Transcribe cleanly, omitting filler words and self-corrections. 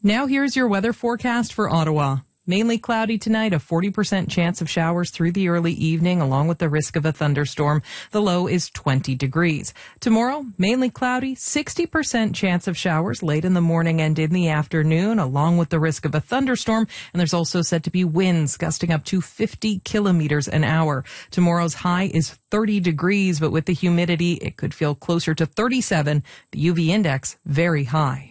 Now here's your weather forecast for Ottawa. Mainly cloudy tonight, a 40% chance of showers through the early evening, along with the risk of a thunderstorm. The low is 20 degrees. Tomorrow, mainly cloudy, 60% chance of showers late in the morning and in the afternoon, along with the risk of a thunderstorm. And there's also said to be winds gusting up to 50 kilometers an hour. Tomorrow's high is 30 degrees, but with the humidity, it could feel closer to 37. The UV index, very high.